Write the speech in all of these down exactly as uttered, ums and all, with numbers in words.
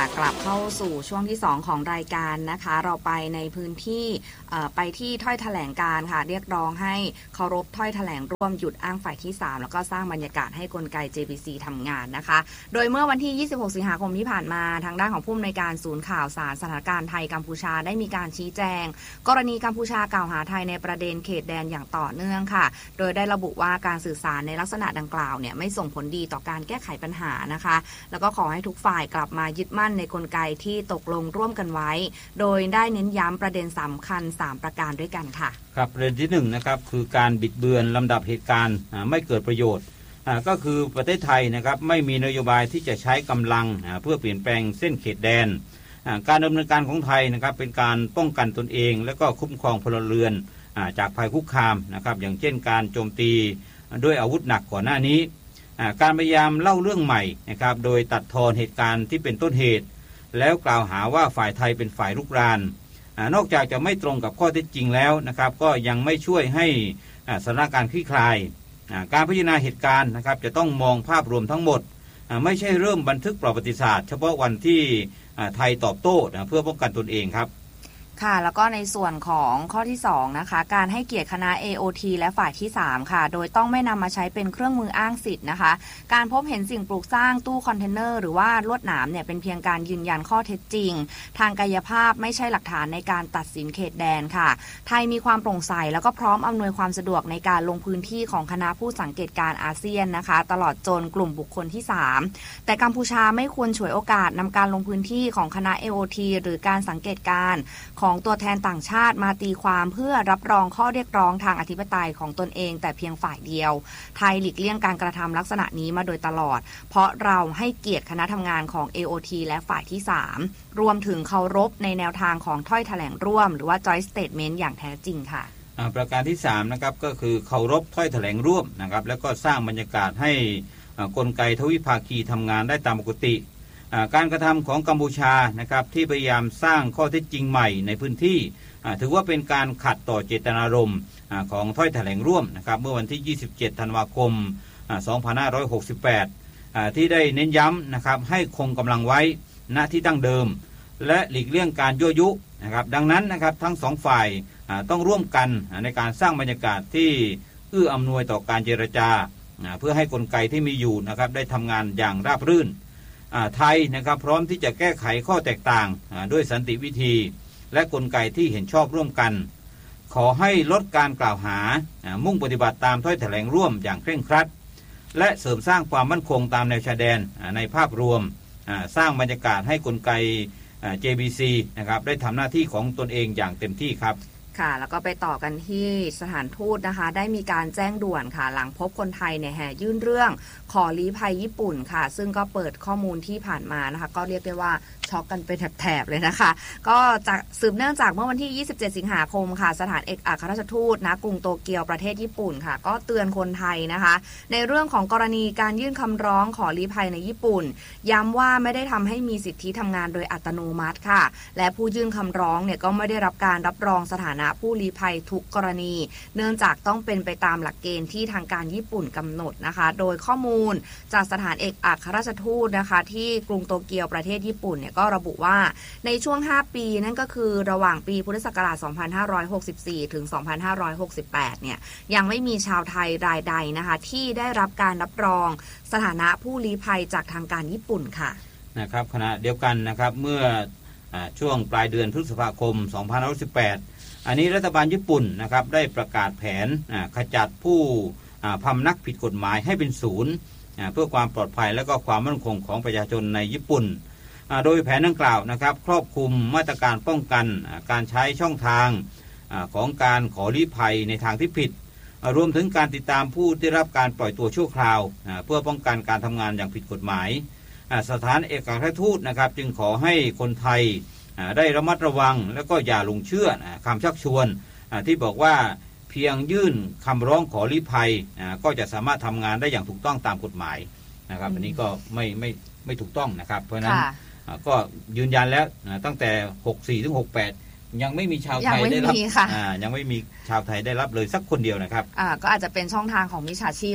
กลับเข้าสู่ช่วงที่สองของรายการนะคะเราไปในพื้นที่ไปที่ถ้อยแถลงการค่ะเรียกร้องให้เคารพถ้อยแถลงร่วมหยุดอ้างฝ่ายที่สามแล้วก็สร้างบรรยากาศให้กลไก เจ บี ซี ทำงานนะคะโดยเมื่อวันที่ยี่สิบหกสิงหาคมที่ผ่านมาทางด้านของผู้อำนวยการศูนย์ข่าวสารสถานการณ์ไทยกัมพูชาได้มีการชี้แจงกรณีกัมพูชากล่าวหาไทยในประเด็นเขตแดนอย่างต่อเนื่องค่ะโดยได้ระบุว่าการสื่อสารในลักษณะดังกล่าวเนี่ยไม่ส่งผลดีต่อการแก้ไขปัญหานะคะแล้วก็ขอให้ทุกฝ่ายกลับมายึดมั่นในกลไกที่ตกลงร่วมกันไว้โดยได้เน้นย้ำประเด็นสำคัญสามประการด้วยกันค่ะครับประเด็นที่หนึ่งนะครับคือการบิดเบือนลำดับเหตุการณ์ไม่เกิดประโยชน์ก็คือประเทศไทยนะครับไม่มีนโยบายที่จะใช้กำลังเพื่อเปลี่ยนแปลงเส้นเขตแดนการดำเนินการของไทยนะครับเป็นการป้องกันตนเองและก็คุ้มครองพลเรือนจากภัยคุกคามนะครับอย่างเช่นการโจมตีด้วยอาวุธหนักก่อนหน้านี้การพยายามเล่าเรื่องใหม่นะครับโดยตัดทอนเหตุการณ์ที่เป็นต้นเหตุแล้วกล่าวหาว่าฝ่ายไทยเป็นฝ่ายรุกรานนอกจากจะไม่ตรงกับข้อเท็จจริงแล้วนะครับก็ยังไม่ช่วยให้สถานการณ์คลี่คลายการพิจารณาเหตุการณ์นะครับจะต้องมองภาพรวมทั้งหมดไม่ใช่เริ่มบันทึกประวัติศาสตร์เฉพาะวันที่ไทยตอบโต้เพื่อป้องกันตนเองครับค่ะแล้วก็ในส่วนของข้อที่สองนะคะการให้เกียรติคณะ เอ โอ ที และฝ่ายที่สามค่ะโดยต้องไม่นำมาใช้เป็นเครื่องมืออ้างสิทธิ์นะคะการพบเห็นสิ่งปลูกสร้างตู้คอนเทนเนอร์หรือว่าลวดหนามเนี่ยเป็นเพียงการยืนยันข้อเท็จจริงทางกายภาพไม่ใช่หลักฐานในการตัดสินเขตแดนค่ะไทยมีความโปร่งใสแล้วก็พร้อมอำนวยความสะดวกในการลงพื้นที่ของคณะผู้สังเกตการอาเซียนนะคะตลอดจนกลุ่มบุคคลที่สามแต่กัมพูชาไม่ควรฉวยโอกาสนำการลงพื้นที่ของคณะ เอ โอ ที หรือการสังเกตการของตัวแทนต่างชาติมาตีความเพื่อรับรองข้อเรียกร้องทางอธิปไตยของตนเองแต่เพียงฝ่ายเดียวไทยหลีกเลี่ยงการกระทำลักษณะนี้มาโดยตลอดเพราะเราให้เกียรติคณะทำงานของ เอ โอ ที และฝ่ายที่สามรวมถึงเคารพในแนวทางของถ้อยแถลงร่วมหรือว่า Joint Statement อย่างแท้จริงค่ะประการที่สามนะครับก็คือเคารพถ้อยแถลงร่วมนะครับแล้วก็สร้างบรรยากาศให้กลไกทวิภาคีทำงานได้ตามปกติการกระทำของกัมพูชานะครับที่พยายามสร้างข้อเท็จจริงใหม่ในพื้นที่ถือว่าเป็นการขัดต่อเจตนารมณ์ของถ้อยแถลงร่วมนะครับเมื่อวันที่ยี่สิบเจ็ดธันวาคมสองพันห้าร้อยหกสิบแปดที่ได้เน้นย้ำนะครับให้คงกำลังไว้ณที่ตั้งเดิมและหลีกเลี่ยงการยั่วยุนะครับดังนั้นนะครับทั้งสองฝ่ายต้องร่วมกันในการสร้างบรรยากาศที่เอื้ออำนวยต่อการเจรจาเพื่อให้กลไกที่มีอยู่นะครับได้ทำงานอย่างราบรื่นไทยนะครับพร้อมที่จะแก้ไขข้อแตกต่างด้วยสันติวิธีและกลไกที่เห็นชอบร่วมกันขอให้ลดการกล่าวหามุ่งปฏิบัติตามถ้อยแถลงร่วมอย่างเคร่งครัดและเสริมสร้างความมั่นคงตามแนวชายแดนในภาพรวมสร้างบรรยากาศให้กลไก เจ บี ซี นะครับได้ทำหน้าที่ของตนเองอย่างเต็มที่ครับค่ะแล้วก็ไปต่อกันที่สถานทูตนะคะได้มีการแจ้งด่วนค่ะหลังพบคนไทยเนี่ยแห่ยื่นเรื่องขอลี้ภัยญี่ปุ่นค่ะซึ่งก็เปิดข้อมูลที่ผ่านมานะคะก็เรียกได้ว่าช็อกกันเป็นแถบๆเลยนะคะก็จากสืบเนื่องจากเมื่อวันที่ยี่สิบเจ็ดสิงหาคมค่ะสถานเอกอัครราชทูตณกรุงโตเกียวประเทศญี่ปุ่นค่ะก็เตือนคนไทยนะคะในเรื่องของกรณีการยื่นคำร้องขอลี้ภัยในญี่ปุ่นย้ำว่าไม่ได้ทำให้มีสิทธิทำงานโดยอัตโนมัติค่ะและผู้ยื่นคำร้องเนี่ยก็ไม่ได้รับการรับรองสถานะผู้ลี้ภัยทุกกรณีเนื่องจากต้องเป็นไปตามหลักเกณฑ์ที่ทางการญี่ปุ่นกำหนดนะคะโดยข้อมูลจากสถานเอกอัครราชทูตนะคะที่กรุงโตเกียวประเทศญี่ปุ่นเนี่ยก็ระบุว่าในช่วงห้าปีนั่นก็คือระหว่างปีพุทธศักราชสองพันห้าร้อยหกสิบสี่ถึงสองพันห้าร้อยหกสิบแปดเนี่ยยังไม่มีชาวไทยรายใดนะคะที่ได้รับการรับรองสถานะผู้ลี้ภัยจากทางการญี่ปุ่นค่ะนะครับขณะเดียวกันนะครับเมื่อช่วงปลายเดือนพฤษภาคมสองพันห้าร้อยสิบแปดอันนี้รัฐบาลญี่ปุ่นนะครับได้ประกาศแผนขจัดผู้พำนักผิดกฎหมายให้เป็นศูนย์เพื่อความปลอดภัยและก็ความมั่นคงของประชาชนในญี่ปุ่นโดยแผนดังกล่าวนะครับครอบคลุมมาตรการป้องกันการใช้ช่องทางของการขอลี้ภัยในทางที่ผิดรวมถึงการติดตามผู้ได้รับการปล่อยตัวชั่วคราวเพื่อป้องกันการทำงานอย่างผิดกฎหมายสถานเอกอัครราชทูตนะครับจึงขอให้คนไทยได้ระมัดระวังและก็อย่าลงเชื่อคำชักชวนที่บอกว่าเพียงยื่นคำร้องขอลี้ภัยก็จะสามารถทำงานได้อย่างถูกต้องตามกฎหมายนะครับอันนี้ก็ไม่ไม่ไม่ถูกต้องนะครับเพราะนั้นก็ยืนยันแล้วตั้งแต่หกสิบสี่ถึงหกสิบแปดยังไม่มีชาวไทยได้รับยังไม่มีชาวไทยได้รับเลยสักคนเดียวนะครับอ่าก็อาจจะเป็นช่องทางของมิจฉาชีพเนาะ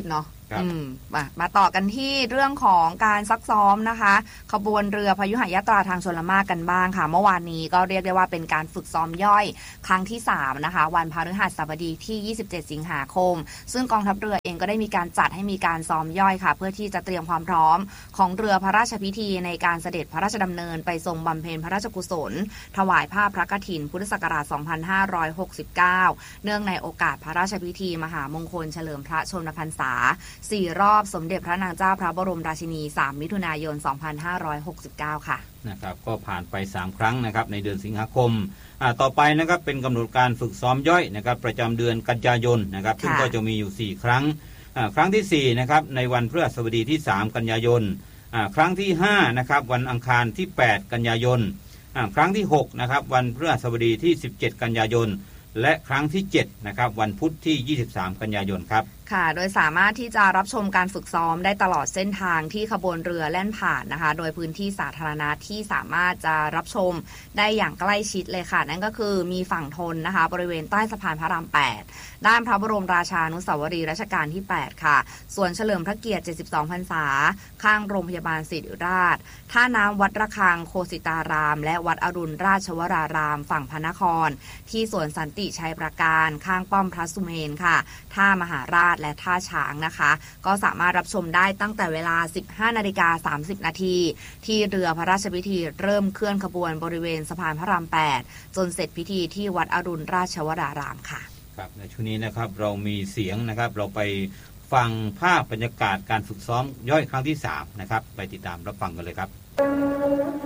อืมมามาต่อกันที่เรื่องของการซักซ้อมนะคะขบวนเรือพยุหยาตราทางชลมารกันบ้างค่ะเมื่อวานนี้ก็เรียกได้ว่าเป็นการฝึกซ้อมย่อยครั้งที่สามนะคะวันพฤหัสบดีที่ยี่สิบเจ็ดสิงหาคมซึ่งกองทัพเรือเองก็ได้มีการจัดให้มีการซ้อมย่อยค่ะเพื่อที่จะเตรียมความพร้อมของเรือพระราชพิธีในการเสด็จพระราชดำเนินไปทรงบำเพ็ญพระราชกุศลถวายผ้าพระกฐินพุทธศักราชสองพันห้าร้อยหกสิบเก้าเนื่องในโอกาสพระราชพิธีมหามงคลเฉลิมพระชนมพรรษาสี่รอบสมเด็จพระนางเจ้าพระบรมราชินีสามมิถุนายนสองพันห้าร้อยหกสิบเก้าค่ะนะครับก็ผ่านไปสามครั้งนะครับในเดือนสิงหาคมอ่าต่อไปนะครับเป็นกำหนดการฝึกซ้อมย่อยนะครับประจำเดือนกันยายนนะครับซึ่งก็จะมีอยู่สี่ครั้งอ่าครั้งที่สี่นะครับในวันพฤหัสบดีที่สามกันยายนอ่าครั้งที่ห้านะครับวันอังคารที่แปดกันยายนอ่าครั้งที่หกนะครับวันพฤหัสบดีที่สิบเจ็ดกันยายนและครั้งที่เจ็ดนะครับวันพุธที่ยี่สิบสามกันยายนครับค่ะโดยสามารถที่จะรับชมการฝึกซ้อมได้ตลอดเส้นทางที่ขบวนเรือแล่นผ่านนะคะโดยพื้นที่สาธารณะที่สามารถจะรับชมได้อย่างใกล้ชิดเลยค่ะนั่นก็คือมีฝั่งทนนะคะบริเวณใต้สะพานพระรามแปดด้านพระบรมราชานุสาวรีย์รัชกาลที่แปดค่ะส่วนเฉลิมพระเกียรติเจ็ดสิบสองพรรษาข้างโรงพยาบาลศิริราชท่าน้ำวัดระฆังโคสิตารามและวัดอรุณราชวรารามฝั่งพระนครที่สวนสันติชัยประการข้างป้อมพระสุเมนค่ะท่ามหาราชและท่าช้างนะคะก็สามารถรับชมได้ตั้งแต่เวลา สิบห้านาฬิกาสามสิบนาทีที่เรือพระราชพิธีเริ่มเคลื่อนขบวนบริเวณสะพานพระรามแปดจนเสร็จพิธีที่วัดอรุณราชวรารามค่ะครับในช่วงนี้นะครับเรามีเสียงนะครับเราไปฟังภาพบรรยากาศการฝึกซ้อมย่อยครั้งที่สามนะครับไปติดตามรับฟังกันเลยครับ